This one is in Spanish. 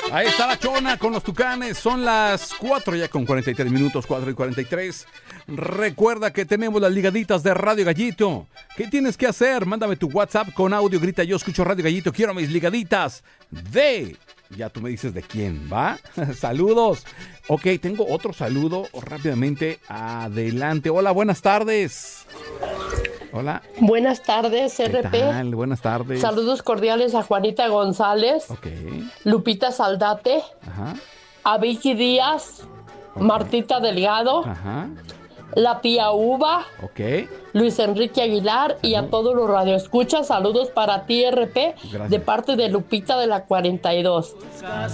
Ahí está la Chona con los Tucanes. Son las 4 ya con 43 minutos, 4:43. Recuerda que tenemos las ligaditas de Radio Gallito. ¿Qué tienes que hacer? Mándame tu WhatsApp con audio, grita yo escucho Radio Gallito, quiero mis ligaditas de... Ya tú me dices de quién, ¿va? Saludos. Ok, tengo otro saludo rápidamente. Adelante. Hola, buenas tardes. Hola. Buenas tardes, RP. ¿Qué tal? Buenas tardes. Saludos cordiales a Juanita González, Ok. Lupita Saldate, Ajá. a Vicky Díaz, Ok. Martita Delgado, Ajá. la tía Uva, Ok. Luis Enrique Aguilar y a todos los radioescuchas. Saludos para ti, RP, Gracias. de parte de Lupita de la 42.